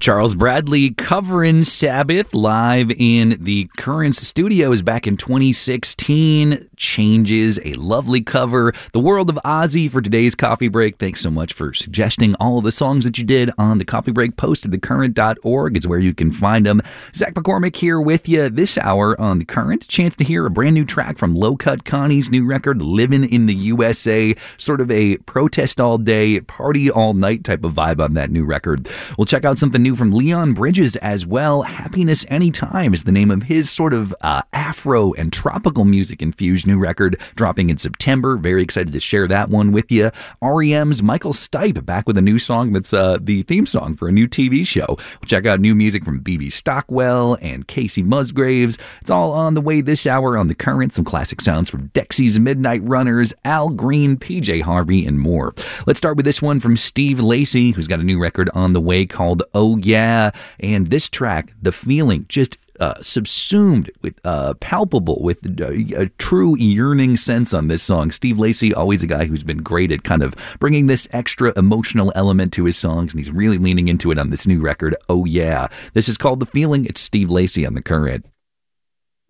Charles Bradley covering Sabbath live in the Currents studios back in 2016. Changes, a lovely cover. The World of Ozzy for today's Coffee Break. Thanks so much for suggesting all of the songs that you did on the Coffee Break post at thecurrent.org. It's where you can find them. Zach McCormick here with you this hour on The Current. Chance to hear a brand new track from Low Cut Connie's new record, Living in the USA. Sort of a protest all day, party all night type of vibe on that new record. We'll check out something new from Leon Bridges as well. Happiness Anytime is the name of his sort of Afro and tropical music infused new record, dropping in September. Very excited to share that one with you. REM's Michael Stipe back with a new song that's the theme song for a new TV show. We'll check out new music from B.B. Stockwell and Casey Musgraves. It's all on the way this hour on The Current. Some classic sounds from Dexy's Midnight Runners, Al Green, PJ Harvey, and more. Let's start with this one from Steve Lacy, who's got a new record on the way called Oh Yeah. And this track, The Feeling, just subsumed with palpable with a true yearning sense on this song. Steve Lacy, always a guy who's been great at kind of bringing this extra emotional element to his songs, and he's really leaning into it on this new record, Oh Yeah. This is called The Feeling. It's Steve Lacy on The Current.